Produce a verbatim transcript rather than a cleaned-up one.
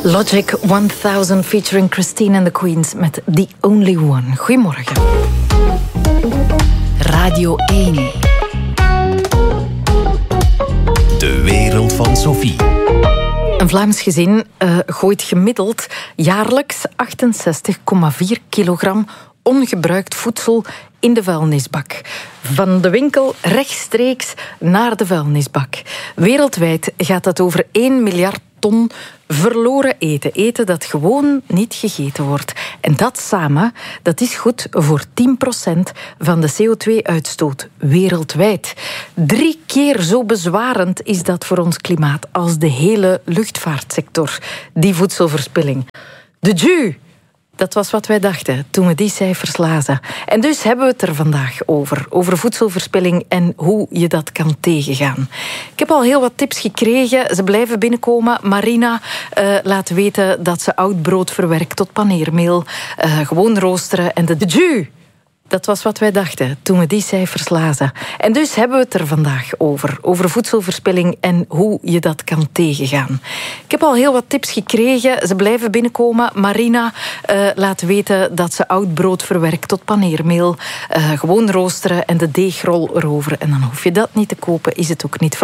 Logic honderd featuring Christine and the Queens met The Only One. Goedemorgen. Radio één. De wereld van Sophie. Een Vlaams gezin uh, gooit gemiddeld jaarlijks achtenzestig komma vier kilogram ongebruikt voedsel in de vuilnisbak. Van de winkel rechtstreeks naar de vuilnisbak. Wereldwijd gaat het over één miljard ton verloren eten. Eten dat gewoon niet gegeten wordt. En dat samen, dat is goed voor tien procent van de C O twee uitstoot wereldwijd. Drie keer zo bezwarend is dat voor ons klimaat als de hele luchtvaartsector, die voedselverspilling. De Ju! Dat was wat wij dachten toen we die cijfers lazen. En dus hebben we het er vandaag over. Over voedselverspilling en hoe je dat kan tegengaan. Ik heb al heel wat tips gekregen. Ze blijven binnenkomen. Marina uh, laat weten dat ze oud brood verwerkt tot paneermeel. Uh, gewoon roosteren. En de Ju! Dat was wat wij dachten toen we die cijfers lazen. En dus hebben we het er vandaag over. Over voedselverspilling en hoe je dat kan tegengaan. Ik heb al heel wat tips gekregen. Ze blijven binnenkomen. Marina uh, laat weten dat ze oud brood verwerkt tot paneermeel. Uh, gewoon roosteren en de deegrol erover. En dan hoef je dat niet te kopen, is het ook niet